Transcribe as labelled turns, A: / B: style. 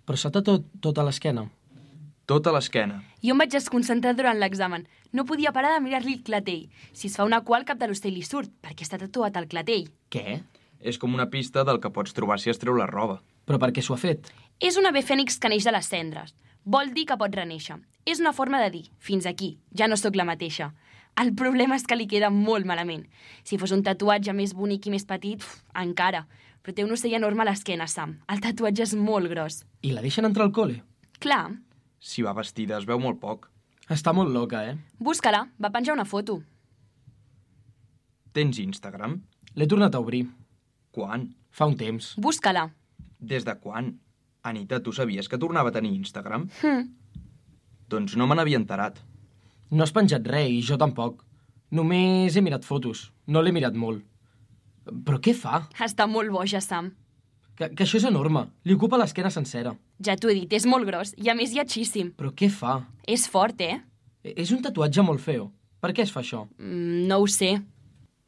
A: Però s'ha tatuat tota l'esquena.
B: Tota l'esquena.
C: Jo em vaig desconcentrar durant l'examen. No podia parar de mirar-li el clatell. Si es fa una cua, el cap de l'ocell li surt, perquè està tatuat al clatell.
A: Què?
B: És com una pista del que pots trobar si es treu la roba.
A: Però per què s'ho ha fet?
C: És un ave fènix que neix de les cendres. Vol dir que pot renéixer. És una forma de dir, fins aquí, ja no sóc la mateixa. El problema és que li queda molt malament. Si fos un tatuatge més bonic i més petit, encara. Però té un ocell enorme a l'esquena, Sam. El tatuatge és molt gros.
A: I la deixen entrar al col·le?
C: Clar.
B: Si va vestida es veu molt poc.
A: Està molt loca, eh?
C: Busca-la, va penjar una foto.
B: Tens Instagram?
A: L'he tornat a obrir.
B: Quan?
A: Fa un temps.
C: Busca-la.
B: Des de quan? Anita, tu sabies que tornava a tenir Instagram?
C: Hm.
B: Doncs no me n'havia enterat.
A: No has penjat res i jo tampoc. Només he mirat fotos. No l'he mirat molt. Però què fa?
C: Està molt boja, Sam.
A: Que això és enorme. Li ocupa l'esquena sencera.
C: Ja t'ho he dit, és molt gros i a més lletgíssim.
A: Però què fa?
C: És fort, eh?
A: És un tatuatge molt feo. Per què es fa això?
C: No ho sé.